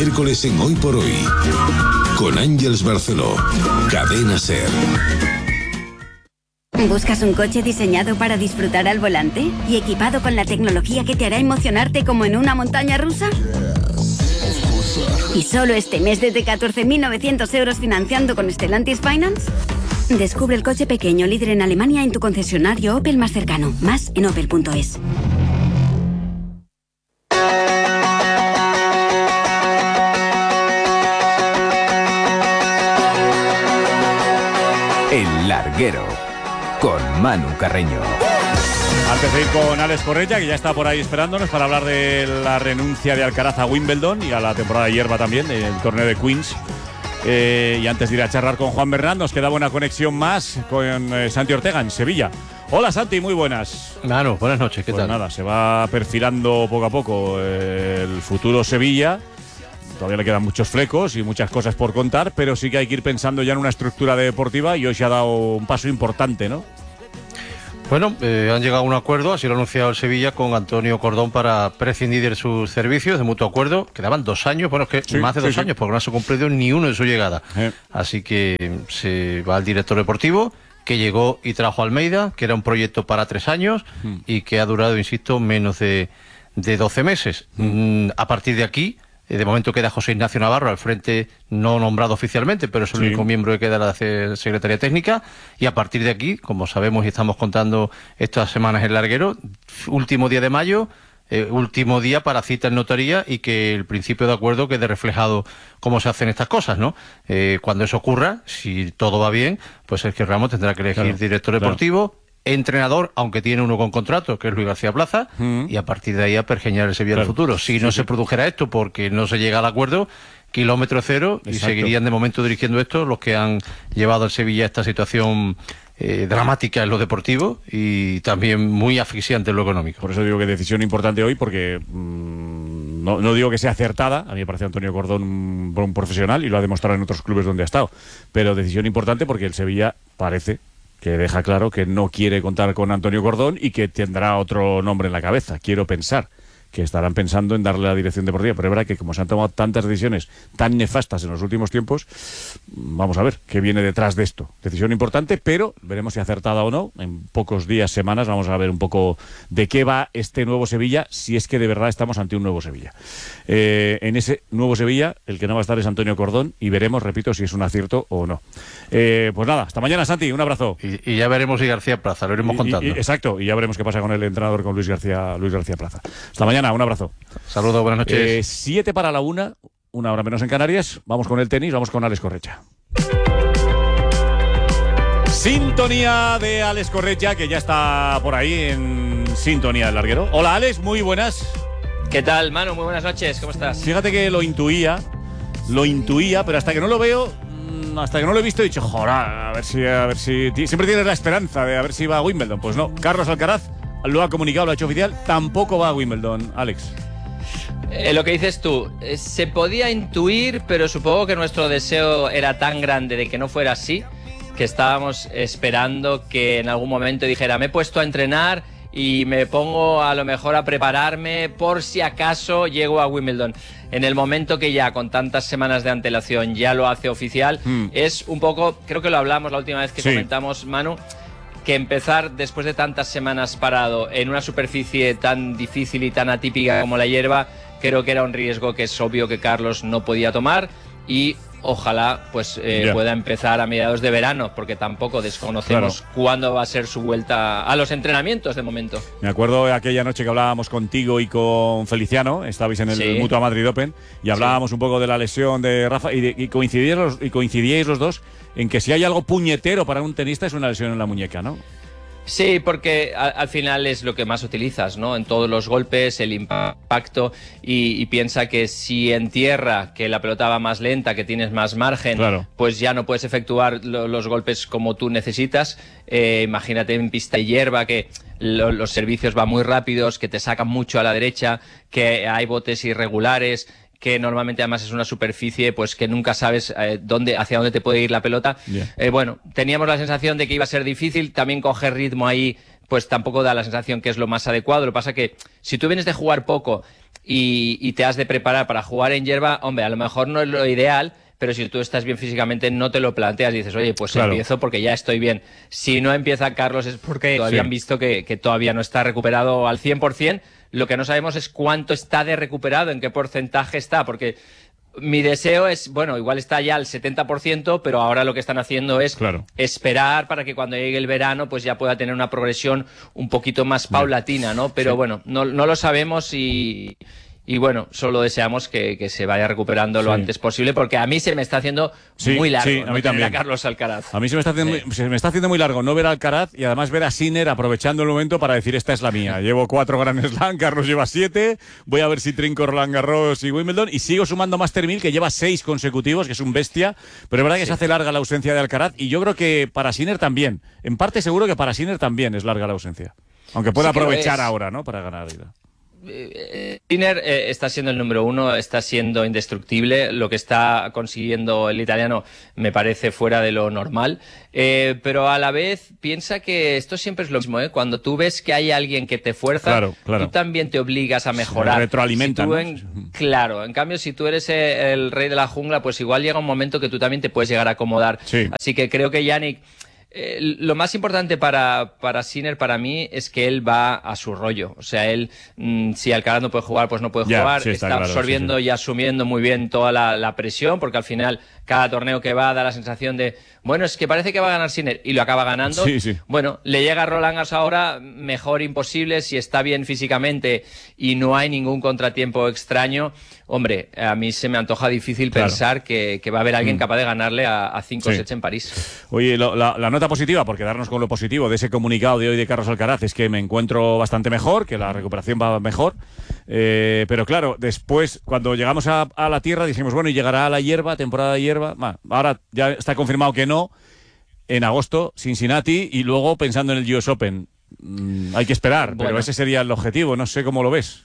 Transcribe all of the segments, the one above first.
miércoles en Hoy por Hoy. Con Ángeles Barceló. Cadena SER. ¿Buscas un coche diseñado para disfrutar al volante y equipado con la tecnología que te hará emocionarte como en una montaña rusa? ¿Y solo este mes desde 14.900 euros financiando con Stellantis Finance? Descubre el coche pequeño líder en Alemania en tu concesionario Opel más cercano. Más en opel.es. El Larguero, con Manu Carreño. Antes de ir con Alex Correia, que ya está por ahí esperándonos para hablar de la renuncia de Alcaraz a Wimbledon y a la temporada de hierba también, el torneo de Queens. Y antes de ir a charlar con Juan Bernat, nos queda buena conexión más con Santi Ortega en Sevilla. Hola Santi, muy buenas. Manu, buenas noches, ¿qué tal? Nada, se va perfilando poco a poco el futuro Sevilla. Todavía le quedan muchos flecos y muchas cosas por contar, pero sí que hay que ir pensando ya en una estructura deportiva y hoy se ha dado un paso importante, ¿no? Bueno, han llegado a un acuerdo, así lo ha anunciado el Sevilla, con Antonio Cordón para prescindir de sus servicios de mutuo acuerdo. Quedaban 2 años, bueno, es que sí, más de 2 años, porque no se ha cumplido ni uno de su llegada. Así que se va al director deportivo, que llegó y trajo a Almeida, que era un proyecto para 3 años y que ha durado, insisto, menos de 12 meses. A partir de aquí, de momento queda José Ignacio Navarro al frente, no nombrado oficialmente, pero es el único miembro que queda de la Secretaría Técnica. Y a partir de aquí, como sabemos y estamos contando estas semanas en Larguero, último día de mayo, último día para cita en notaría y que el principio de acuerdo quede reflejado cómo se hacen estas cosas, ¿no? Cuando eso ocurra, si todo va bien, pues Sergio Ramos tendrá que elegir director deportivo, entrenador, aunque tiene uno con contrato, que es Luis García Plaza, y a partir de ahí a pergeñar el Sevilla del futuro. Si no se produjera esto porque no se llega al acuerdo, kilómetro cero, y seguirían de momento dirigiendo esto los que han llevado al Sevilla a esta situación dramática en lo deportivo y también muy asfixiante en lo económico. Por eso digo que decisión importante hoy, porque no digo que sea acertada, a mí me parece Antonio Cordón un profesional y lo ha demostrado en otros clubes donde ha estado, pero decisión importante porque el Sevilla parece que deja claro que no quiere contar con Antonio Cordón y que tendrá otro nombre en la cabeza. Quiero pensar que estarán pensando en darle la dirección deportiva, pero es verdad que como se han tomado tantas decisiones tan nefastas en los últimos tiempos, vamos a ver qué viene detrás de esto. Decisión importante, pero veremos si acertada o no. En pocos días, semanas, vamos a ver un poco de qué va este nuevo Sevilla, si es que de verdad estamos ante un nuevo Sevilla. En ese nuevo Sevilla, el que no va a estar es Antonio Cordón y veremos, repito, si es un acierto o no. Pues nada, hasta mañana, Santi, un abrazo. Y ya veremos si García Plaza, lo iremos contando. Exacto, y ya veremos qué pasa con el entrenador, con Luis García Plaza. Hasta mañana. Un abrazo. Saludos, buenas noches. 7 para la 1, 1 hora menos en Canarias. Vamos con el tenis, vamos con Alex Correia. Sintonía de Alex Correia, que ya está por ahí en sintonía del Larguero. Hola, Alex, muy buenas. ¿Qué tal, Manu? Muy buenas noches, ¿cómo estás? Fíjate que lo intuía, pero hasta que no lo veo, hasta que no lo he visto he dicho, joder, a ver si siempre tienes la esperanza de a ver si va a Wimbledon. Pues no, Carlos Alcaraz lo ha comunicado, lo ha hecho oficial, tampoco va a Wimbledon, Alex. Lo que dices tú, se podía intuir, pero supongo que nuestro deseo era tan grande de que no fuera así, que estábamos esperando que en algún momento dijera, me he puesto a entrenar y me pongo a lo mejor a prepararme por si acaso llego a Wimbledon. En el momento que ya con tantas semanas de antelación ya lo hace oficial, es un poco, creo que lo hablamos la última vez que comentamos, Manu, que empezar después de tantas semanas parado en una superficie tan difícil y tan atípica como la hierba, creo que era un riesgo que es obvio que Carlos no podía tomar y ojalá pues pueda empezar a mediados de verano, porque tampoco desconocemos cuándo va a ser su vuelta a los entrenamientos de momento. Me acuerdo de aquella noche que hablábamos contigo y con Feliciano, estabais en el Mutua Madrid Open y hablábamos un poco de la lesión de Rafa y coincidíais los dos en que si hay algo puñetero para un tenista es una lesión en la muñeca, ¿no? Sí, porque al final es lo que más utilizas, ¿no? En todos los golpes, el impacto, y piensa que si en tierra, que la pelota va más lenta, que tienes más margen, pues ya no puedes efectuar los golpes como tú necesitas. Imagínate en pista de hierba, que los servicios van muy rápidos, que te sacan mucho a la derecha, que hay botes irregulares, que normalmente además es una superficie pues que nunca sabes hacia dónde te puede ir la pelota. Bueno, teníamos la sensación de que iba a ser difícil, también coger ritmo ahí pues tampoco da la sensación que es lo más adecuado. Lo que pasa que si tú vienes de jugar poco y te has de preparar para jugar en hierba, hombre, a lo mejor no es lo ideal, pero si tú estás bien físicamente no te lo planteas, dices, oye, pues empiezo porque ya estoy bien. Si no empieza Carlos es porque todavía han visto que todavía no está recuperado al 100%. Lo que no sabemos es cuánto está de recuperado, en qué porcentaje está, porque mi deseo es, bueno, igual está ya al 70%, pero ahora lo que están haciendo es esperar para que cuando llegue el verano pues ya pueda tener una progresión un poquito más paulatina, ¿no? Pero bueno, no lo sabemos y bueno, solo deseamos que se vaya recuperando lo antes posible, porque a mí se me está haciendo muy largo. Sí, a mí también. A Carlos Alcaraz. A mí se me está haciendo muy largo no ver a Alcaraz y además ver a Sinner aprovechando el momento para decir, esta es la mía. Llevo 4 Grand Slam, Carlos lleva 7, voy a ver si trinco Roland Garros y Wimbledon, y sigo sumando Master 1000, que lleva 6 consecutivos, que es un bestia, pero es verdad que se hace larga la ausencia de Alcaraz, y yo creo que para Sinner también. En parte seguro que para Sinner también es larga la ausencia. Aunque pueda aprovechar ahora, ¿no?, para ganar. Sinner está siendo el número 1, está siendo indestructible. Lo que está consiguiendo el italiano me parece fuera de lo normal, pero a la vez piensa que esto siempre es lo mismo, ¿eh? Cuando tú ves que hay alguien que te fuerza, tú también te obligas a mejorar. Se retroalimenta, Claro, en cambio si tú eres el rey de la jungla, pues igual llega un momento que tú también te puedes llegar a acomodar. Así que creo que Jannik, lo más importante para Sinner, para mí, es que él va a su rollo. O sea, él, si Alcaraz no puede jugar, pues no puede jugar. Está absorbiendo y asumiendo muy bien toda la presión, porque al final cada torneo que va da la sensación de, bueno, es que parece que va a ganar Sinner, y lo acaba ganando. Bueno, le llega a Roland Garros ahora, mejor imposible, si está bien físicamente y no hay ningún contratiempo extraño. Hombre, a mí se me antoja difícil pensar que va a haber alguien capaz de ganarle a 5 sets en París. Oye, la nota positiva, por quedarnos con lo positivo de ese comunicado de hoy de Carlos Alcaraz, es que me encuentro bastante mejor, que la recuperación va mejor, pero claro, después, cuando llegamos a la tierra, dijimos, bueno, y llegará la hierba, temporada de hierba. Ahora ya está confirmado que no, en agosto, Cincinnati, y luego pensando en el US Open. Hay que esperar, pero ese sería el objetivo, no sé cómo lo ves.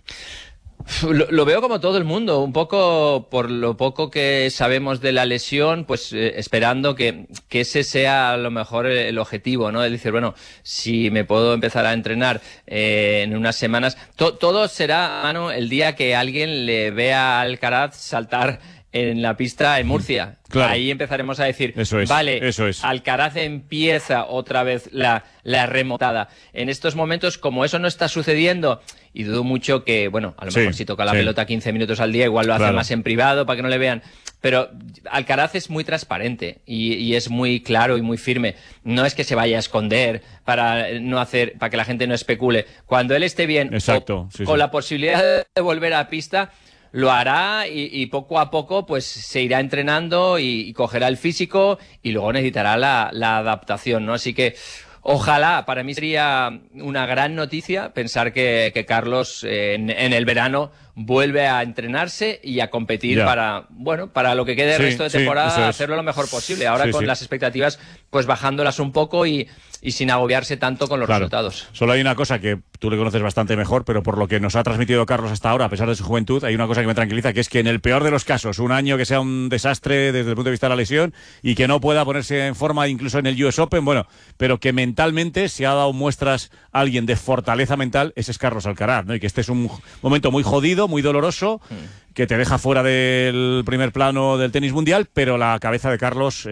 Lo veo como todo el mundo, un poco por lo poco que sabemos de la lesión, pues esperando que ese sea a lo mejor el objetivo, ¿no? Es decir, bueno, si me puedo empezar a entrenar en unas semanas, todo será, Manu, el día que alguien le vea a Alcaraz saltar en la pista en Murcia. Ahí empezaremos a decir, vale, Alcaraz empieza otra vez la remontada. En estos momentos, como eso no está sucediendo, y dudo mucho que, bueno, a lo mejor si toca la pelota 15 minutos al día, igual lo hace más en privado para que no le vean. Pero Alcaraz es muy transparente y es muy claro y muy firme. No es que se vaya a esconder para que la gente no especule. Cuando él esté bien, con la posibilidad de volver a pista, lo hará y poco a poco pues se irá entrenando y cogerá el físico y luego necesitará la adaptación, ¿no? Así que ojalá, para mí sería una gran noticia pensar que Carlos en el verano vuelve a entrenarse y a competir para lo que quede el resto de temporada, hacerlo lo mejor posible. Ahora con las expectativas pues bajándolas un poco y sin agobiarse tanto con los resultados. Solo hay una cosa que tú le conoces bastante mejor, pero por lo que nos ha transmitido Carlos hasta ahora, a pesar de su juventud, hay una cosa que me tranquiliza, que es que en el peor de los casos, un año que sea un desastre desde el punto de vista de la lesión y que no pueda ponerse en forma incluso en el US Open, bueno, pero que mentalmente se ha dado muestras a alguien de fortaleza mental, ese es Carlos Alcaraz, ¿no? Y que este es un momento muy jodido, muy doloroso, que te deja fuera del primer plano del tenis mundial, pero la cabeza de Carlos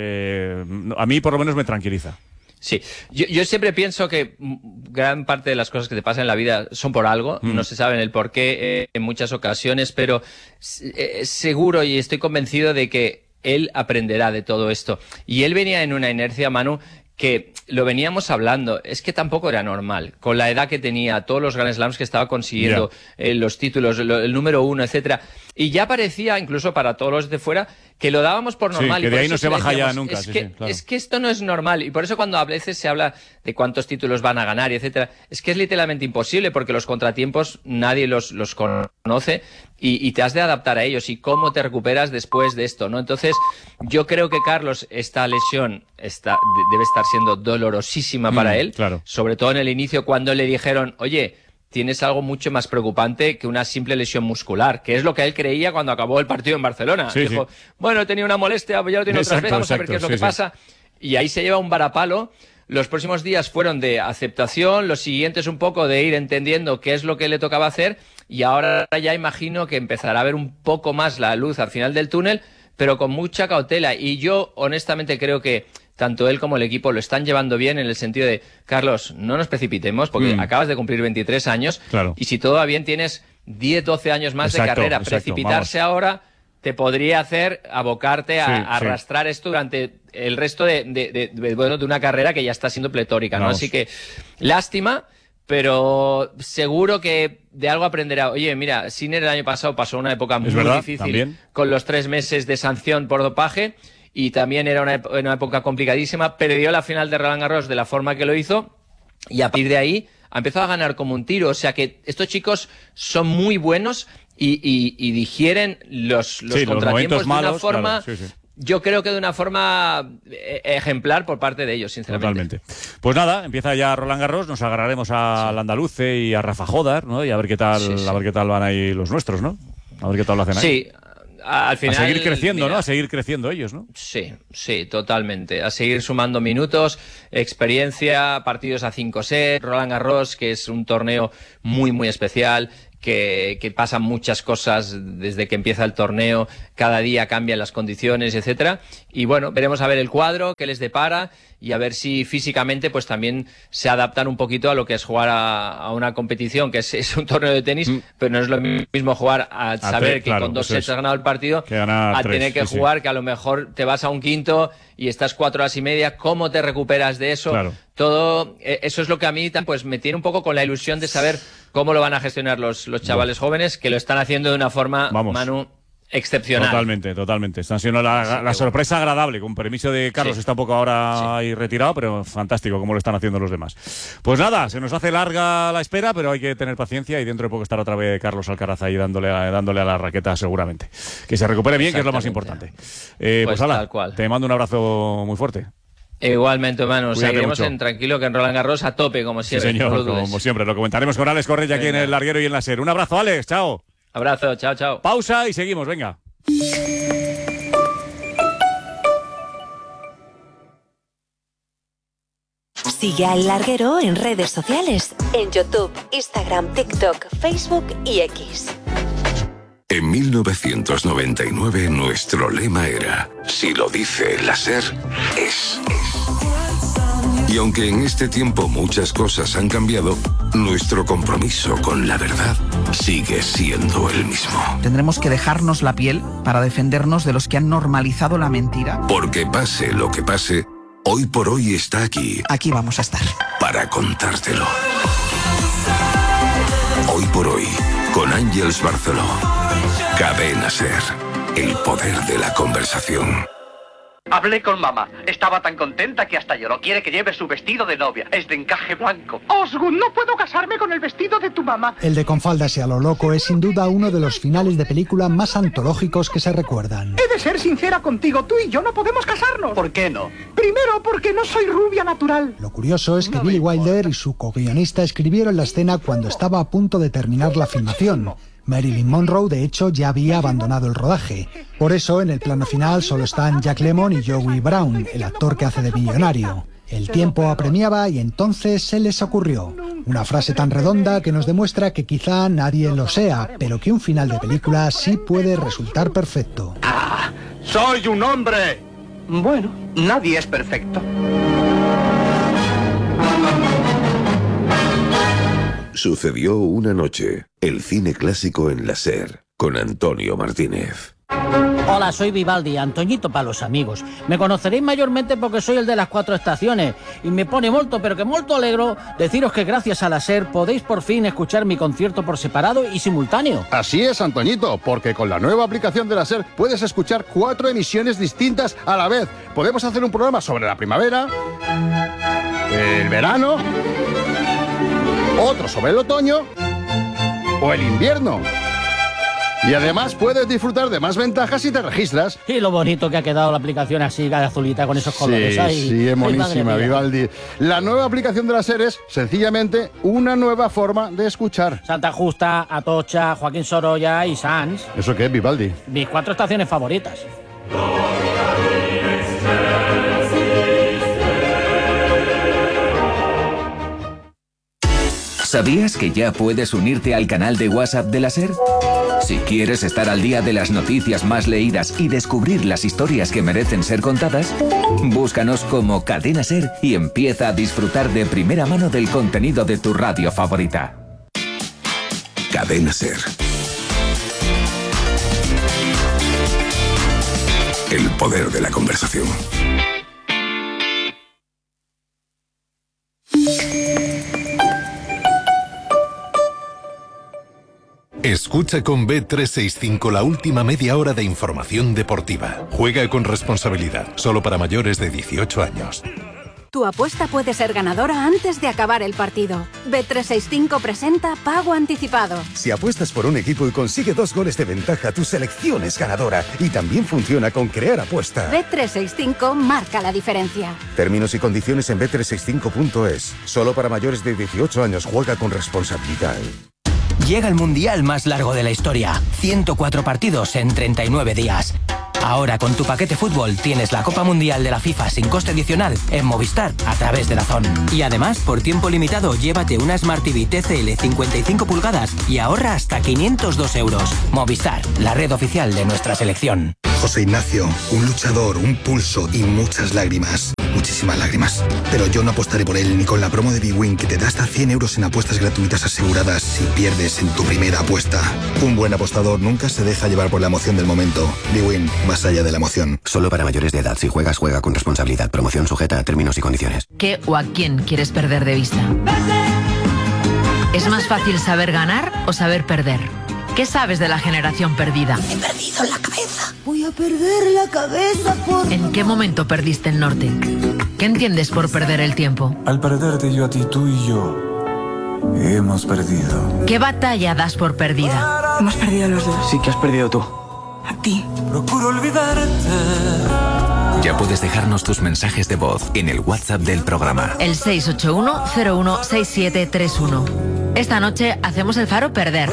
a mí por lo menos me tranquiliza. Sí, yo siempre pienso que gran parte de las cosas que te pasan en la vida son por algo, no se saben el por qué en muchas ocasiones, pero seguro y estoy convencido de que él aprenderá de todo esto. Y él venía en una inercia, Manu, que lo veníamos hablando, es que tampoco era normal, con la edad que tenía, todos los Grand Slams que estaba consiguiendo, los títulos, el número 1, etcétera, y ya parecía, incluso para todos los de fuera, que lo dábamos por normal. Sí, que y de por ahí eso no se baja decíamos, ya nunca. Es que esto no es normal, y por eso cuando a veces se habla de cuántos títulos van a ganar, y etcétera, es que es literalmente imposible, porque los contratiempos nadie los conoce, y te has de adaptar a ellos, y cómo te recuperas después de esto, ¿no? Entonces, yo creo que Carlos, esta lesión debe estar siendo dolorosísima para él, sobre todo en el inicio, cuando le dijeron, oye, tienes algo mucho más preocupante que una simple lesión muscular, que es lo que él creía cuando acabó el partido en Barcelona. Dijo, bueno, he tenido una molestia, ya lo tiene otra vez, vamos a ver qué es lo que pasa. Y ahí se lleva un varapalo. Los próximos días fueron de aceptación, los siguientes un poco de ir entendiendo qué es lo que le tocaba hacer, y ahora ya imagino que empezará a ver un poco más la luz al final del túnel, pero con mucha cautela. Y yo honestamente creo que tanto él como el equipo lo están llevando bien en el sentido de, Carlos, no nos precipitemos porque acabas de cumplir 23 años y si todo va bien tienes 10, 12 años más de carrera. Precipitarse ahora te podría hacer abocarte a arrastrar esto durante el resto de una carrera que ya está siendo pletórica, ¿no? Así que lástima, pero seguro que de algo aprenderá. Oye, mira, Sinner el año pasado pasó una época muy difícil también, con los 3 meses de sanción por dopaje, y también era una época complicadísima. Perdió la final de Roland Garros de la forma que lo hizo y a partir de ahí ha empezado a ganar como un tiro. O sea que estos chicos son muy buenos y digieren los contratiempos de una forma... Claro, yo creo que de una forma ejemplar por parte de ellos, sinceramente. Totalmente. Pues nada, empieza ya Roland Garros, nos agarraremos al andaluce y a Rafa Jodar, ¿no? Y a ver qué tal, a ver qué tal van ahí los nuestros, ¿no? A ver qué tal lo hacen ahí. Sí. Al final, a seguir creciendo, mira, ¿no? A seguir creciendo ellos, ¿no? Sí, totalmente. A seguir sumando minutos, experiencia, partidos a 5 sets, Roland Garros, que es un torneo muy, muy especial, que pasan muchas cosas desde que empieza el torneo, cada día cambian las condiciones, etcétera. Y bueno, veremos a ver el cuadro, qué les depara y a ver si físicamente pues también se adaptan un poquito a lo que es jugar a una competición, que es un torneo de tenis, pero no es lo mismo jugar a saber que con 2 sets has ganado el partido, a tener que jugar que a lo mejor te vas a un quinto y estás 4 horas y media. ¿Cómo te recuperas de eso? Todo eso es lo que a mí pues me tiene un poco con la ilusión de saber cómo lo van a gestionar los chavales jóvenes, que lo están haciendo de una forma, Manu, excepcional. Totalmente. Están siendo la sorpresa agradable. Con permiso de Carlos, está un poco ahora ahí retirado, pero fantástico como lo están haciendo los demás. Pues nada, se nos hace larga la espera, pero hay que tener paciencia y dentro de poco estará otra vez Carlos Alcaraz ahí dándole a la raqueta seguramente. Que se recupere bien, que es lo más importante. Pues hala, tal cual. Te mando un abrazo muy fuerte. Igualmente, Manu, seguiremos tranquilo que en Roland Garros a tope, como siempre. Sí, señor, como siempre. Lo comentaremos con Alex Correia aquí en el Larguero y en la SER. Un abrazo, Alex, chao. Abrazo, chao. Pausa y seguimos, venga. Sigue al Larguero en redes sociales, en YouTube, Instagram, TikTok, Facebook y X. En 1999 nuestro lema era: si lo dice la SER, es. Y aunque en este tiempo muchas cosas han cambiado, nuestro compromiso con la verdad sigue siendo el mismo. Tendremos que dejarnos la piel para defendernos de los que han normalizado la mentira. Porque pase lo que pase, Hoy por Hoy está aquí. Aquí vamos a estar. Para contártelo. Hoy por Hoy, con Ángeles Barceló. Cadena SER. El poder de la conversación. Hablé con mamá. Estaba tan contenta que hasta lloró. Quiere que lleve su vestido de novia. Es de encaje blanco. Osgood, no puedo casarme con el vestido de tu mamá. El de Con faldas y a lo loco es sin duda uno de los finales de película más antológicos que se recuerdan. He de ser sincera contigo. Tú y yo no podemos casarnos. ¿Por qué no? Primero, porque no soy rubia natural. Lo curioso es que Billy Wilder y su co-guionista escribieron la escena cuando estaba a punto de terminar la filmación. Marilyn Monroe, de hecho, ya había abandonado el rodaje. Por eso, en el plano final solo están Jack Lemmon y Joey Brown, el actor que hace de millonario. El tiempo apremiaba y entonces se les ocurrió una frase tan redonda que nos demuestra que quizá nadie lo sea, pero que un final de película sí puede resultar perfecto. ¡Ah! ¡Soy un hombre! Bueno, nadie es perfecto. Sucedió una noche. El cine clásico en la SER, con Antonio Martínez. Hola, soy Vivaldi, Antoñito para los amigos. Me conoceréis mayormente porque soy el de las 4 estaciones y me pone molto, pero que molto alegro deciros que gracias a la SER podéis por fin escuchar mi concierto por separado y simultáneo. Así es, Antoñito, porque con la nueva aplicación de la SER puedes escuchar 4 emisiones distintas a la vez. Podemos hacer un programa sobre la primavera, el verano, otro sobre el otoño o el invierno. Y además puedes disfrutar de más ventajas si te registras. Y lo bonito que ha quedado la aplicación así, azulita, con esos colores. Sí, es monísima, Vivaldi. La nueva aplicación de la SER es, sencillamente, una nueva forma de escuchar. Santa Justa, Atocha, Joaquín Sorolla y Sanz. ¿Eso qué es, Vivaldi? Mis 4 estaciones favoritas. ¿Sabías que ya puedes unirte al canal de WhatsApp de la SER? Si quieres estar al día de las noticias más leídas y descubrir las historias que merecen ser contadas, búscanos como Cadena SER y empieza a disfrutar de primera mano del contenido de tu radio favorita. Cadena SER. El poder de la conversación. Escucha con Bet365 la última media hora de información deportiva. Juega con responsabilidad, solo para mayores de 18 años. Tu apuesta puede ser ganadora antes de acabar el partido. Bet365 presenta Pago Anticipado. Si apuestas por un equipo y consigue 2 goles de ventaja, tu selección es ganadora. Y también funciona con Crear Apuesta. Bet365 marca la diferencia. Términos y condiciones en bet365.es. Solo para mayores de 18 años. Juega con responsabilidad. Llega el mundial más largo de la historia. 104 partidos en 39 días. Ahora con tu paquete fútbol tienes la Copa Mundial de la FIFA sin coste adicional en Movistar a través de DAZN. Y además, por tiempo limitado, llévate una Smart TV TCL 55 pulgadas y ahorra hasta 502 euros. Movistar, la red oficial de nuestra selección. José Ignacio, un luchador, un pulso y muchas lágrimas. Muchísimas lágrimas. Pero yo no apostaré por él ni con la promo de bwin que te da hasta 100 euros en apuestas gratuitas aseguradas si pierdes en tu primera apuesta. Un buen apostador nunca se deja llevar por la emoción del momento. bwin, más allá de la emoción. Solo para mayores de edad. Si juegas, juega con responsabilidad. Promoción sujeta a términos y condiciones. ¿Qué o a quién quieres perder de vista? ¿Es más fácil saber ganar o saber perder? ¿Qué sabes de la generación perdida? He perdido la cabeza. Voy a perder la cabeza por... ¿En qué momento perdiste el norte? ¿Qué entiendes por perder el tiempo? Al perderte yo a ti, tú y yo hemos perdido. ¿Qué batalla das por perdida? Hemos perdido los dos. Sí que has perdido tú. A ti. Procuro olvidarte. Ya puedes dejarnos tus mensajes de voz en el WhatsApp del programa. El 681-016731. Esta noche hacemos el Faro perder.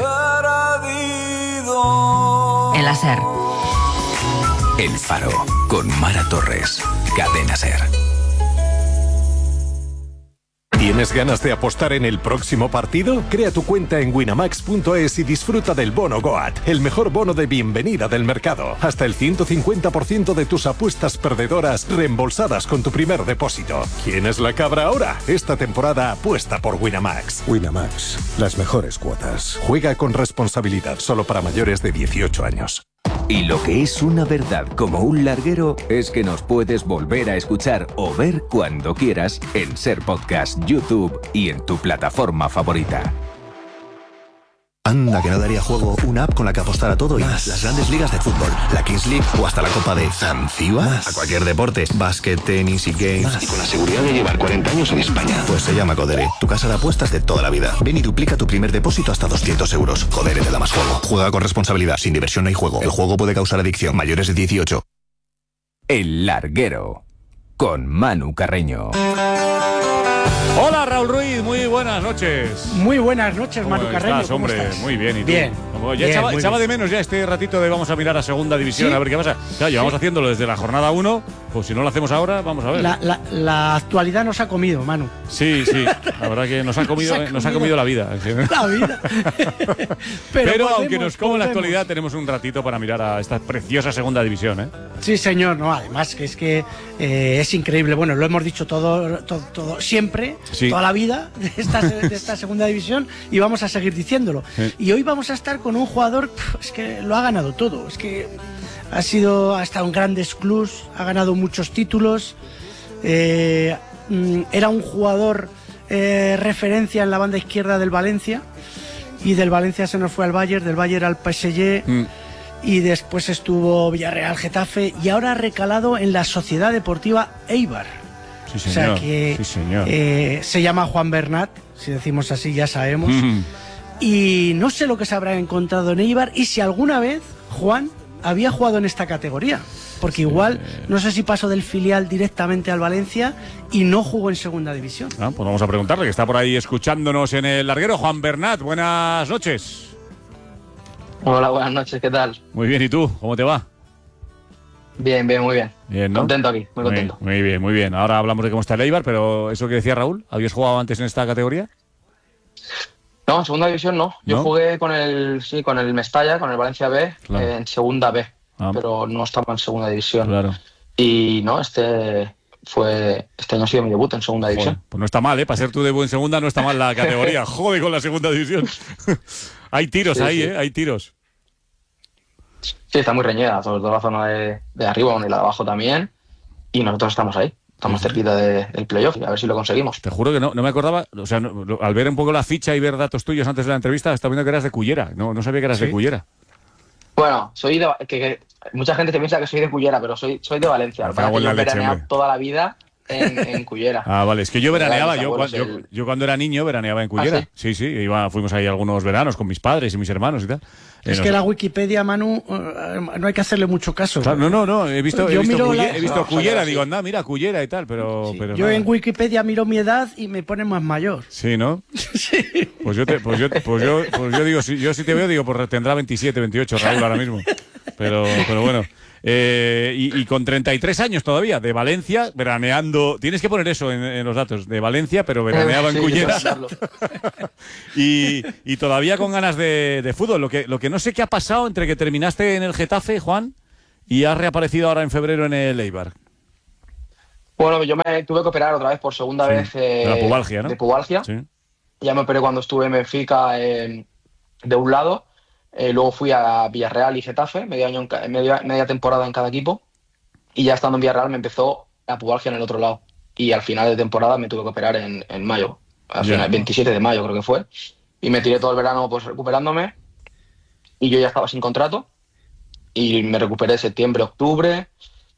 En la SER. El Faro, con Mara Torres. Cadena SER. ¿Tienes ganas de apostar en el próximo partido? Crea tu cuenta en winamax.es y disfruta del bono Goat, el mejor bono de bienvenida del mercado. Hasta el 150% de tus apuestas perdedoras reembolsadas con tu primer depósito. ¿Quién es la cabra ahora? Esta temporada apuesta por Winamax. Winamax, las mejores cuotas. Juega con responsabilidad, solo para mayores de 18 años. Y lo que es una verdad como un larguero es que nos puedes volver a escuchar o ver cuando quieras en SER Podcast, YouTube y en tu plataforma favorita. Anda, que no daría juego una app con la que apostar a todo y más. Las grandes ligas de fútbol, la Kings League o hasta la Copa de Zanzíbar. A cualquier deporte, básquet, tenis y games. Más. Y con la seguridad de llevar 40 años en España. Pues se llama Codere, tu casa de apuestas de toda la vida. Ven y duplica tu primer depósito hasta 200 euros. Codere te da más juego. Juega con responsabilidad, sin diversión no hay juego. El juego puede causar adicción. Mayores de 18. El Larguero, con Manu Carreño. Hola Raúl Ruiz, muy buenas noches. Muy buenas noches, Manu Carreño. ¿Cómo hombre? Estás? Muy bien, ¿y tú? Bien. Ya echaba de menos ya este ratito de vamos a mirar a segunda división, ¿sí? A ver qué pasa. Claro, llevamos haciéndolo desde la jornada 1, pues si no lo hacemos ahora, vamos a ver. La actualidad nos ha comido, Manu. Sí, la verdad que nos ha comido la vida. La vida. Pero aunque nos coma la actualidad, tenemos un ratito para mirar a esta preciosa segunda división, ¿eh? Sí, señor, no, además que es increíble. Bueno, lo hemos dicho todo siempre, sí, toda la vida de esta segunda división y vamos a seguir diciéndolo. Sí. Y hoy vamos a estar con un jugador, es que lo ha ganado todo, es que ha estado en grandes clubs, ha ganado muchos títulos, era un jugador referencia en la banda izquierda del Valencia y del Valencia se nos fue al Bayern, del Bayern al PSG. Y después estuvo Villarreal, Getafe y ahora ha recalado en la Sociedad Deportiva Eibar. Sí, señor. O sea que sí, señor. Se llama Juan Bernat, si decimos así ya sabemos. Y no sé lo que se habrá encontrado en Eibar y si alguna vez Juan había jugado en esta categoría. Porque igual, no sé si pasó del filial directamente al Valencia y no jugó en segunda división. Pues vamos a preguntarle, que está por ahí escuchándonos en el larguero. Juan Bernat, buenas noches. Hola, buenas noches, ¿qué tal? Muy bien, ¿y tú? ¿Cómo te va? Bien, muy bien. Bien, ¿no? Contento aquí, muy contento. Muy bien. Ahora hablamos de cómo está el Eibar, pero eso que decía Raúl, ¿habías jugado antes en esta categoría? No, en segunda división no. Yo ¿No? jugué con el Mestalla, con el Valencia B, Claro. en segunda B, pero no estaba en segunda división. Claro. Y no, este año ha sido mi debut en segunda división. Pues no está mal, para ser tu debut en segunda no está mal la categoría. Joder con la segunda división. Hay tiros Sí, ahí, sí. hay tiros. Sí, está muy reñida, sobre todo la zona de arriba, bueno, y la de abajo también. Y nosotros estamos ahí. Estamos cerquita del playoff, a ver si lo conseguimos. Te juro que no me acordaba, o sea, al ver un poco la ficha y ver datos tuyos antes de la entrevista, estaba viendo que eras de Cullera. No sabía que eras de Cullera. Bueno, soy que mucha gente se piensa que soy de Cullera, pero soy de Valencia. Lo que pasa es que yo he veraneado toda la vida en Cullera. Ah, vale, es que yo veraneaba, Mis abuelos, yo cuando era niño veraneaba en Cullera. ¿sí? Sí, fuimos ahí algunos veranos con mis padres y mis hermanos y tal. Es que la Wikipedia, Manu, no hay que hacerle mucho caso. Claro, no, he visto Cullera, sí. digo, anda, mira, Cullera y tal, pero Yo nada. en Wikipedia miro mi edad y me pone más mayor. Sí, ¿no? Sí. Pues yo digo, yo si te veo, digo, pues tendrá 27, 28 Raúl ahora mismo. Pero bueno. Y con 33 años todavía, de Valencia, veraneando. Tienes que poner eso en los datos, de Valencia, pero veraneaba en Cullera. y todavía con ganas de fútbol. Lo que no sé qué ha pasado entre que terminaste en el Getafe, Juan, y has reaparecido ahora en febrero en el Eibar. Bueno, yo me tuve que operar otra vez por segunda vez de la pubalgia, ¿no? De pubalgia. Sí. Ya me operé cuando estuve en Benfica de un lado. Luego fui a Villarreal y Getafe, media temporada en cada equipo. Y ya estando en Villarreal me empezó la pubalgia en el otro lado. Y al final de temporada me tuve que operar en mayo. Al final, 27 de mayo creo que fue. Y me tiré todo el verano pues recuperándome. Y yo ya estaba sin contrato. Y me recuperé septiembre, octubre.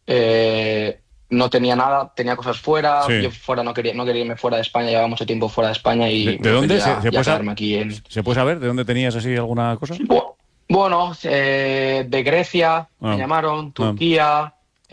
No tenía nada, tenía cosas fuera. Sí. Yo fuera no quería irme fuera de España, llevaba mucho tiempo fuera de España y ¿De dónde? ¿Se puede saber de dónde tenías así alguna cosa? Bueno, de Grecia me llamaron, Turquía,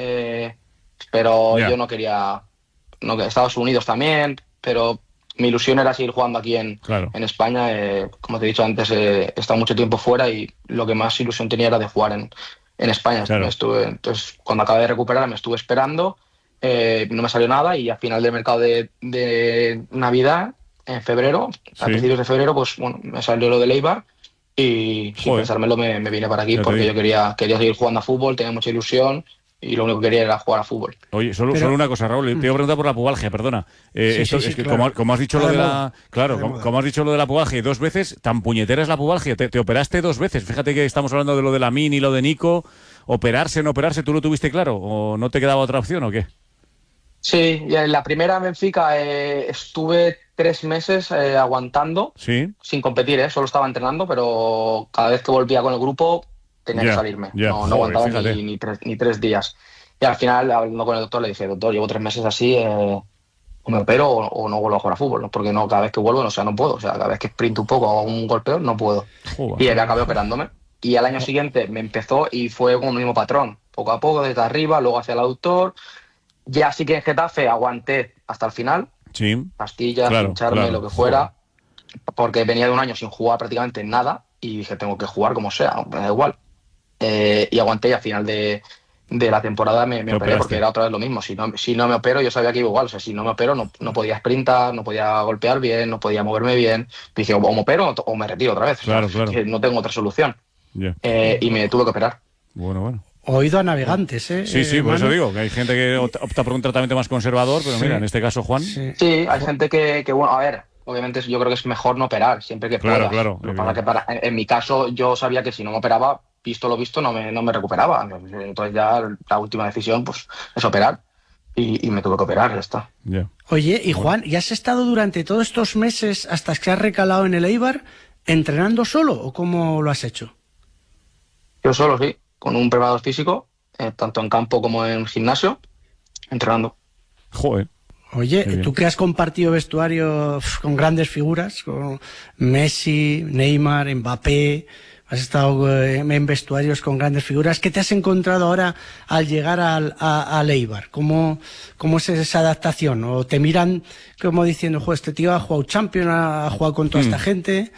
pero yo no quería, Estados Unidos también, pero mi ilusión era seguir jugando aquí en España. Como te he dicho antes, he estado mucho tiempo fuera y lo que más ilusión tenía era de jugar en España. Claro. Entonces, cuando acabé de recuperar, me estuve esperando, no me salió nada y al final del mercado de Navidad, en febrero, a principios de febrero, pues bueno, me salió lo de Eibar y sin pensármelo me vine para aquí porque yo quería seguir jugando a fútbol, tenía mucha ilusión y lo único que quería era jugar a fútbol. Oye, solo una cosa, Raúl, te iba a preguntar por la pubalgia, perdona. Es que claro. como has dicho lo de la... Claro, como has dicho lo de la pubalgia 2 veces, tan puñetera es la pubalgia. Te operaste 2 veces. Fíjate que estamos hablando de lo de la Min y lo de Nico. Operarse, no operarse, ¿tú lo tuviste claro? ¿O no te quedaba otra opción o qué? Sí, y en la primera en Benfica estuve 3 meses aguantando, sin competir, solo estaba entrenando, pero cada vez que volvía con el grupo tenía que salirme. No aguantaba ni 3 días. Y al final, hablando con el doctor, le dije, doctor, llevo 3 meses así, o me opero o no vuelvo a jugar a fútbol, ¿no? Porque cada vez que vuelvo, no puedo. Cada vez que sprinto un poco o hago un golpeo, no puedo. Y acabé operándome. Y al año siguiente me empezó y fue con el mismo patrón. Poco a poco, desde arriba, luego hacia el aductor. Ya sí que en Getafe aguanté hasta el final. Pastillas, hincharme, lo que fuera. Porque venía de un año sin jugar prácticamente nada. Y dije, tengo que jugar como sea, me da igual. Y aguanté y al final de la temporada me operé porque era otra vez lo mismo. Si no me opero, yo sabía que iba igual. O sea, si no me opero, no podía sprintar, no podía golpear bien, no podía moverme bien. Dije, o me opero o me retiro otra vez. Claro. Que no tengo otra solución. Y me tuve que operar. Bueno. Oído a navegantes, ¿eh? Sí, por eso digo, que hay gente que opta por un tratamiento más conservador, pero mira, en este caso, Juan... Sí, hay gente que, bueno, a ver, obviamente yo creo que es mejor no operar, siempre que puedas. Claro. Lo que pasa que en mi caso, yo sabía que si no me operaba, visto lo visto, no me recuperaba. Entonces ya la última decisión, pues, es operar. Y me tuve que operar, ya está. Oye, y Juan, ¿y has estado durante todos estos meses, hasta que has recalado en el Eibar, entrenando solo o cómo lo has hecho? Yo solo, sí. Con un preparador físico, tanto en campo como en gimnasio, entrenando. Joder. Oye, tú que has compartido vestuario con grandes figuras, con Messi, Neymar, Mbappé, has estado en vestuarios con grandes figuras, ¿qué te has encontrado ahora al llegar al Eibar? ¿Cómo es esa adaptación? ¿O te miran como diciendo, joder, este tío ha jugado Champions, ha jugado con toda esta gente?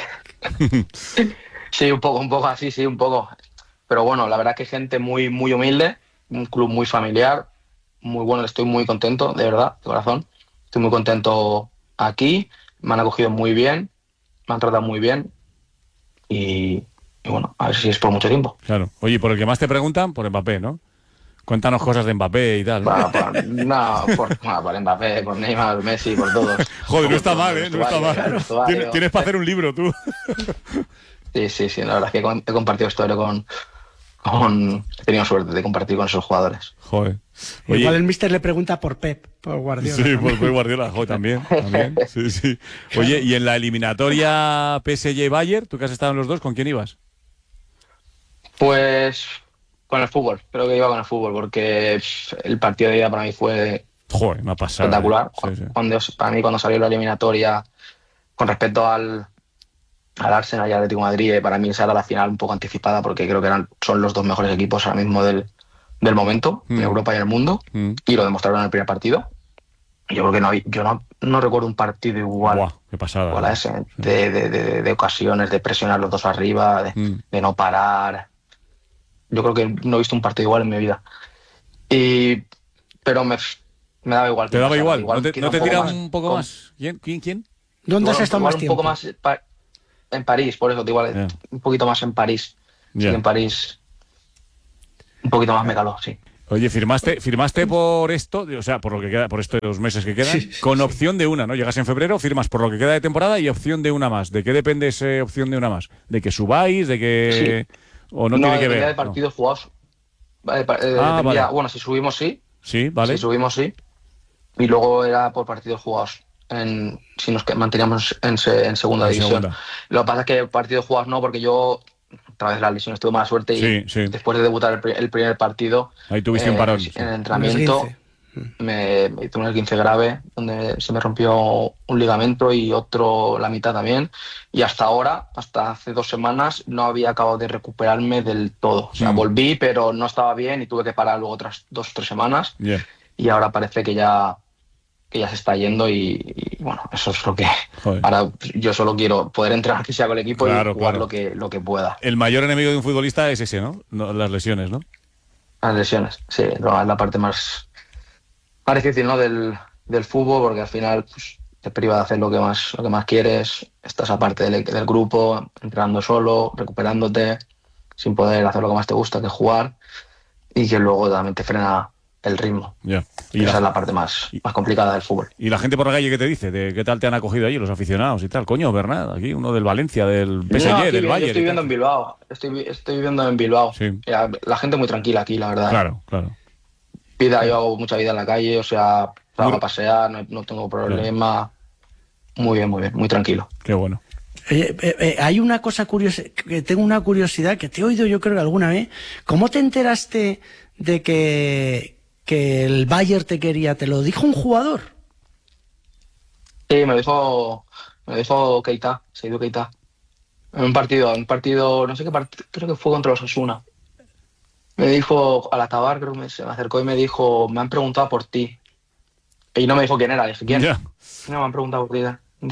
Sí, un poco así, sí, un poco. Pero bueno, la verdad que gente muy, muy humilde, un club muy familiar, muy bueno, estoy muy contento, de verdad, de corazón. Estoy muy contento aquí, me han acogido muy bien me han tratado muy bien y bueno, a ver si es por mucho tiempo. Claro. Oye, por el que más te preguntan, por Mbappé, ¿no? Cuéntanos cosas de Mbappé y tal. Por Mbappé, por Neymar, Messi, por todos. Joder, no está mal, ¿eh? No está mal. Tienes para hacer un libro, tú. Sí, la verdad es que he compartido historia con... He tenido suerte de compartir con esos jugadores. Joder. Oye, igual el míster le pregunta por Pep, por Guardiola. Sí, por Pep Guardiola, joder, también. Sí. Oye, y en la eliminatoria PSG-Bayern, tú que has estado en los dos, ¿con quién ibas? Pues con el fútbol, creo que iba con el fútbol, porque el partido de ida para mí fue una pasada, espectacular. Sí. Para mí, cuando salió la eliminatoria, con respecto al Arsenal y al Atlético de Madrid, para mí esa era la final un poco anticipada, porque creo que son los dos mejores equipos ahora mismo del momento, en Europa y en el mundo, y lo demostraron en el primer partido. Yo creo que yo no recuerdo un partido igual. Buah, qué pasada. Igual a ese, de ocasiones, de presionar los dos arriba, de no parar. Yo creo que no he visto un partido igual en mi vida. Pero me daba igual. ¿Te daba igual? ¿No te tira un poco más? ¿Quién? ¿Dónde has estado más tiempo? Un poco más en París, por eso, igual un poquito más en París. Sí, en París un poquito más me caló, sí. Oye, firmaste por esto, o sea, por lo que queda, por estos 2 meses que quedan, con opción de una, ¿no? Llegas en febrero, firmas por lo que queda de temporada y opción de una más. ¿De qué depende esa opción de una más? ¿De que subáis? ¿De que o no tiene que ver? De partidos jugados. Vale. Bueno, si subimos sí. Sí, vale. Si subimos sí. Y luego era por partidos jugados. Si nos manteníamos en segunda división. Segunda. Lo que pasa es que partidos jugados no, porque yo otra vez las lesiones tuve mala suerte y después de debutar el primer partido, ahí tuviste un parón. En el entrenamiento me hice un esguince grave donde se me rompió un ligamento y otro la mitad también, y hasta hace 2 semanas no había acabado de recuperarme del todo. O sea, volví pero no estaba bien y tuve que parar luego otras 2 o 3 semanas y ahora parece que ya se está y bueno, eso es lo que ahora yo solo quiero poder entrenar que sea con el equipo y jugar lo que pueda. El mayor enemigo de un futbolista es ese, ¿no? Las lesiones, ¿no? Las lesiones, sí, es la parte más difícil, ¿no? del fútbol, porque al final pues, te priva de hacer lo que más quieres, estás aparte del grupo, entrenando solo, recuperándote, sin poder hacer lo que más te gusta, que es jugar, y que luego también te frena el ritmo. Y esa es la parte más complicada del fútbol. ¿Y la gente por la calle qué te dice? ¿De qué tal te han acogido allí los aficionados y tal? Coño, Bernat, aquí uno del Valencia, del PSG, del Bayern. Yo estoy viviendo en Bilbao. Estoy viviendo en Bilbao. Sí. La gente muy tranquila aquí, la verdad. Claro. Yo hago mucha vida en la calle, o sea, salgo a pasear, no tengo problema. Muy bien, muy tranquilo. Qué bueno. Hay una cosa curiosa, que tengo una curiosidad que te he oído yo creo que alguna vez. ¿Cómo te enteraste de que el Bayern te quería? ¿Te lo dijo un jugador? Sí, me lo dijo Keita, Seydou Keita. En un partido, no sé qué partido, creo que fue contra los Osasuna. Me dijo, al acabar, creo que se me acercó y me dijo, me han preguntado por ti. Y no me dijo quién era, dije, ¿quién? No, me han preguntado por ti.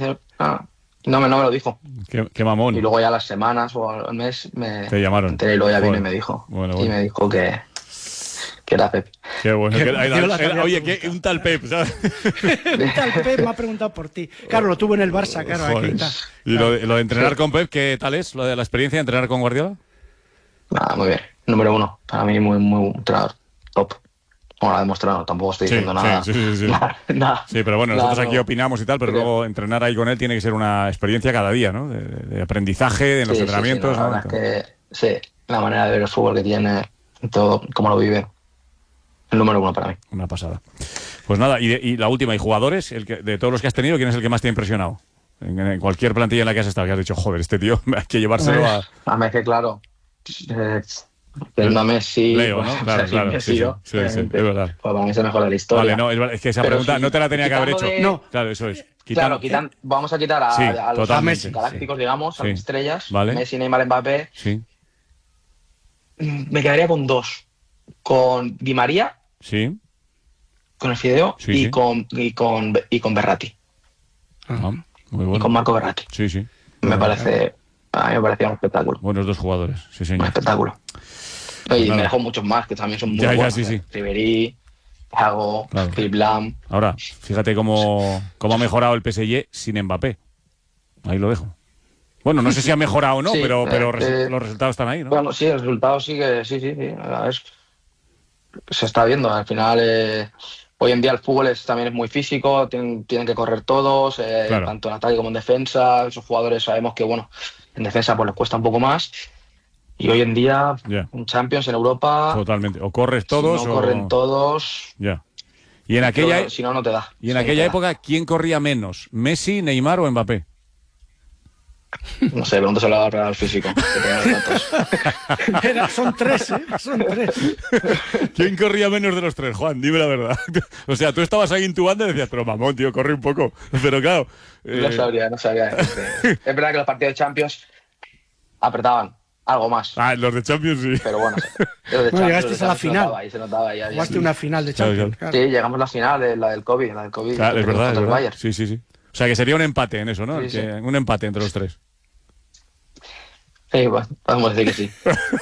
No me lo dijo. Qué mamón. Y luego ya las semanas o al mes te llamaron. Me enteré y luego ya vino y me dijo. Bueno. Y me dijo que era Pep. Qué bueno. Oye, un tal Pep, ¿sabes? Un tal Pep me ha preguntado por ti. Claro, lo tuvo en el Barça, claro. Aquí está. ¿Y lo de entrenar con Pep, qué tal es? ¿Lo de la experiencia de entrenar con Guardiola? Muy bien. Número 1. Para mí muy entrenador. Top. Bueno, lo ha demostrado. Tampoco estoy diciendo nada. Sí. Nada. Sí, pero bueno, nosotros aquí opinamos y tal, pero luego entrenar ahí con él tiene que ser una experiencia cada día, ¿no? De aprendizaje, de los entrenamientos. La verdad es que la manera de ver el fútbol que tiene, todo, cómo lo vive. El número 1 para mí. Una pasada. Pues nada, y la última, ¿y jugadores? De todos los que has tenido, ¿quién es el que más te ha impresionado? En cualquier plantilla en la que has estado, que has dicho, joder, este tío hay que llevárselo a... A mí es que, claro, a Messi... Leo, ¿no? Claro, sí, es verdad. Pues para mí es el mejor de la historia. Vale, no, es que esa pregunta no te la tenía que haber hecho. No. Claro, eso es. Vamos a quitar a los galácticos, digamos, a las estrellas, vale. Messi, Neymar, Mbappé. Sí. Me quedaría con 2. Con Di María... Sí. Con el Fideo y con Berratti. Muy bueno. Y con Marco Berratti. Sí. A mí me parecía un espectáculo. Buenos 2 jugadores, sí señor. Un espectáculo. Y me dejó muchos más que también son muy buenos. Sí. Ribéry, Thiago, Philipp Lahm. Ahora, fíjate cómo ha mejorado el PSG sin Mbappé. Ahí lo dejo. Bueno, no sé si ha mejorado o no, pero los resultados están ahí, ¿no? Bueno, sí, el resultado sí que sí. A ver, se está viendo. Al final, hoy en día el fútbol también es muy físico, tienen que correr todos, Claro. tanto en ataque como en defensa. Esos jugadores sabemos que, bueno, en defensa pues les cuesta un poco más. Y hoy en día, en Champions, en Europa... Totalmente. O corres todos si no corren todos... Ya. Y en aquella, si no te da. Y en aquella época, ¿quién corría menos? ¿Messi, Neymar o Mbappé? No sé, pregúntaselo al físico. Son tres. ¿Quién corría menos de los tres, Juan? Dime la verdad. O sea, tú estabas ahí intubando y decías, pero mamón, tío, corre un poco. Pero claro... No sabría. Es verdad que los partidos de Champions apretaban algo más. Los de Champions sí. Pero bueno, los de Champions, llegasteis a la final. Se notaba. Jugaste una final de Champions. Claro. Sí, llegamos a la final, la del COVID. Claro, es verdad. Sí. O sea, que sería un empate en eso, ¿no? Sí. Un empate entre los tres. Sí, bueno, podemos decir que sí.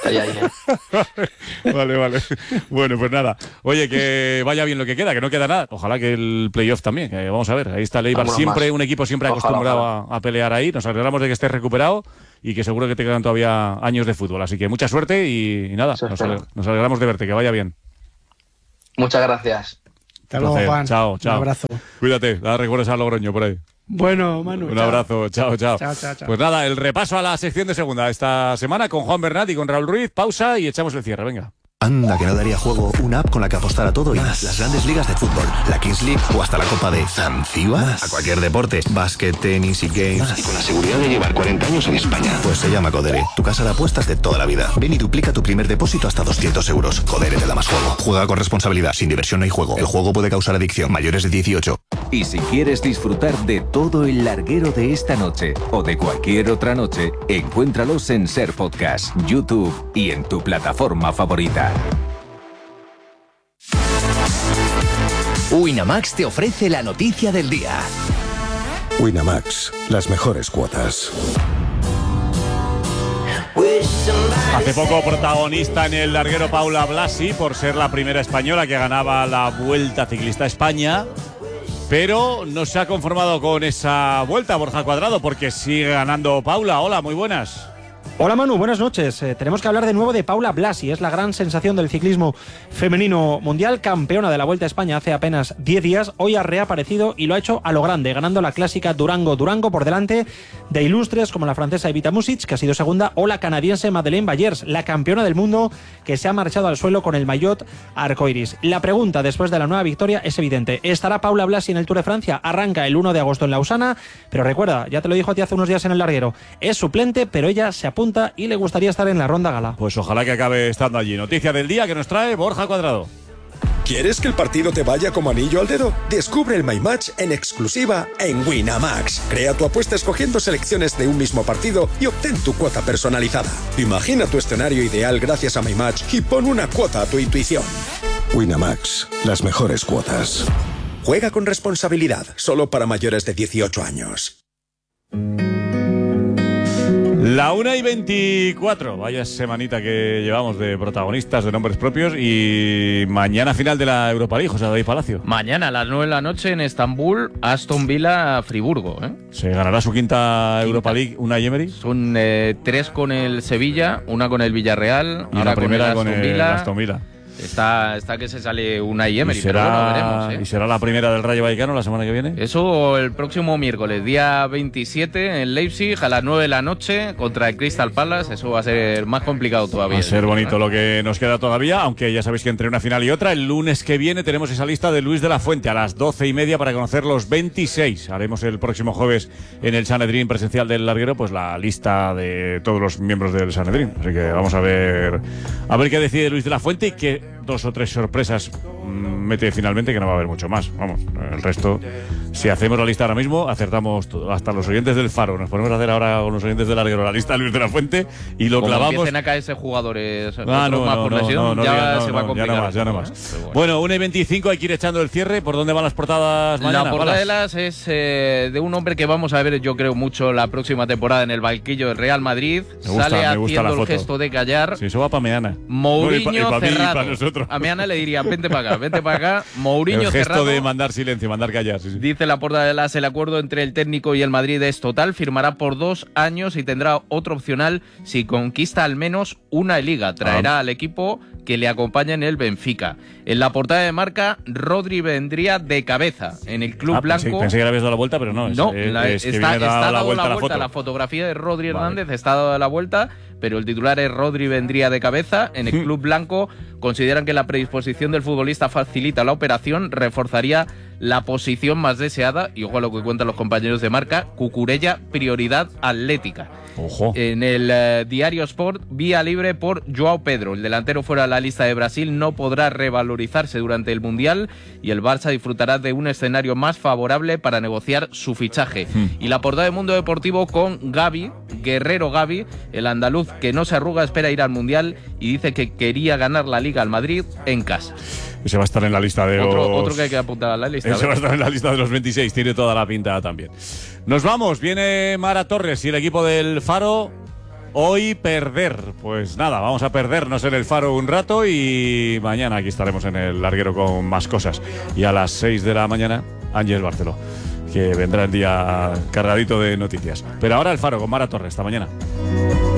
Vale. Bueno, pues nada. Oye, que vaya bien lo que queda, que no queda nada. Ojalá que el playoff también, que vamos a ver. Ahí está el Eibar, un equipo siempre acostumbrado a pelear ahí. Nos alegramos de que estés recuperado y que seguro que te quedan todavía años de fútbol. Así que mucha suerte y nada, nos alegramos de verte, que vaya bien. Muchas gracias. Hasta luego, Juan. Chao. Un abrazo. Cuídate, da recuerdos a Logroño por ahí. Bueno, Manu. Un abrazo, chao. Chao. Pues nada, el repaso a la sección de segunda esta semana con Juan Bernat y con Raúl Ruiz. Pausa y echamos el cierre, venga. Anda, que no daría juego una app con la que apostar a todo y más. Las grandes ligas de fútbol, la Kings League o hasta la Copa de Zanzíbar. A cualquier deporte, básquet, tenis y games. Y con la seguridad de llevar 40 años en España. Pues se llama Codere, tu casa de apuestas de toda la vida. Ven y duplica tu primer depósito hasta 200 euros. Codere te da más juego. Juega con responsabilidad, sin diversión no hay juego. El juego puede causar adicción. Mayores de 18. Y si quieres disfrutar de todo el larguero de esta noche o de cualquier otra noche, encuéntralos en Ser Podcast, YouTube y en tu plataforma favorita. Winamax te ofrece la noticia del día. Winamax, las mejores cuotas. Hace poco protagonista en el larguero Paula Blasi por ser la primera española que ganaba la Vuelta Ciclista a España, pero no se ha conformado con esa vuelta, Borja Cuadrado, porque sigue ganando Paula. Hola, muy buenas. Hola Manu, buenas noches. Tenemos que hablar de nuevo de Paula Blasi, es la gran sensación del ciclismo femenino mundial, campeona de la Vuelta a España hace apenas 10 días, hoy ha reaparecido y lo ha hecho a lo grande, ganando la clásica Durango por delante de ilustres como la francesa Evita Music, que ha sido segunda, o la canadiense Madeleine Bayers, la campeona del mundo que se ha marchado al suelo con el maillot arcoiris. La pregunta después de la nueva victoria es evidente, ¿estará Paula Blasi en el Tour de Francia? Arranca el 1 de agosto en Lausana, pero recuerda, ya te lo dijo a ti hace unos días en el larguero, es suplente, pero ella se apunta y le gustaría estar en la ronda gala. Pues ojalá que acabe estando allí. Noticia del día que nos trae Borja Cuadrado. ¿Quieres que el partido te vaya como anillo al dedo? Descubre el My Match en exclusiva en Winamax. Crea tu apuesta escogiendo selecciones de un mismo partido y obtén tu cuota personalizada. Imagina tu escenario ideal gracias a My Match y pon una cuota a tu intuición. Winamax, las mejores cuotas. Juega con responsabilidad, solo para mayores de 18 años. La 1:24, vaya semanita que llevamos de protagonistas, de nombres propios, y mañana final de la Europa League, José David Palacio. Mañana a las 9 de la noche en Estambul, Aston Villa, Friburgo. ¿Se ganará su quinta Europa League Unai Emery? Son 3 con el Sevilla, una con el Villarreal, y ahora la primera con el Aston Villa. Está que se sale Unai Emery, pero bueno, veremos. ¿Y será la primera del Rayo Vallecano la semana que viene? Eso el próximo miércoles, día 27, en Leipzig, a las 9 de la noche, contra el Crystal Palace. Eso va a ser más complicado todavía. Va a ser bonito lo que nos queda todavía, aunque ya sabéis que entre una final y otra, el lunes que viene tenemos esa lista de Luis de la Fuente a las 12:30 para conocer los 26. Haremos el próximo jueves en el Sanedrín presencial del larguero, pues la lista de todos los miembros del Sanedrín. Así que vamos a ver qué decide Luis de la Fuente y qué 2 o 3 sorpresas mete finalmente, que no va a haber mucho más. Vamos, el resto, si hacemos la lista ahora mismo, acertamos todo. Hasta los oyentes del Faro. Nos ponemos a hacer ahora con los oyentes del larguero la lista de Luis de la Fuente y lo clavamos. Como empiecen a caerse jugadores más por lesión, ya se va a complicar. Ya no más. Bueno, 1:25, hay que ir echando el cierre. ¿Por dónde van las portadas mañana? La portada de las es de un hombre que vamos a ver, yo creo, mucho la próxima temporada en el banquillo del Real Madrid. Sale haciendo el gesto de callar. Sí, eso va para mañana. Mourinho cerrado. otro. A mi Ana le diría, vente para acá. Mourinho el gesto cerrado. de mandar silencio, mandar callar. Sí. Dice Laporta de Las, el acuerdo entre el técnico y el Madrid es total, firmará por 2 años y tendrá otro opcional si conquista al menos una liga. Traerá al equipo que le acompaña en el Benfica. En la portada de Marca, Rodri vendría de cabeza en el club blanco. Pensé que le habías dado la vuelta, pero no. Está dado la vuelta. La fotografía de Rodri Hernández está dada la vuelta, pero el titular es Rodri vendría de cabeza. En el club blanco consideran que la predisposición del futbolista facilita la operación, reforzaría la posición más deseada, y ojo a lo que cuentan los compañeros de Marca, Cucurella, prioridad atlética. Ojo. En el Diario Sport, vía libre por Joao Pedro. El delantero fuera de la lista de Brasil no podrá revalorizarse durante el Mundial y el Barça disfrutará de un escenario más favorable para negociar su fichaje. Y la portada de Mundo Deportivo con Gavi, Guerrero Gavi, el andaluz que no se arruga, espera ir al Mundial y dice que quería ganar la Liga al Madrid en casa. Ese va a estar en la lista de otro que hay que apuntar a la lista. Ese va a estar en la lista de los 26, tiene toda la pinta también. Nos vamos, viene Mara Torres y el equipo del Faro. Hoy perder, pues nada, vamos a perdernos en el Faro un rato y mañana aquí estaremos en el larguero con más cosas. Y a las 6 de la mañana, Ángel Barceló, que vendrá el día cargadito de noticias. Pero ahora el Faro con Mara Torres, hasta mañana.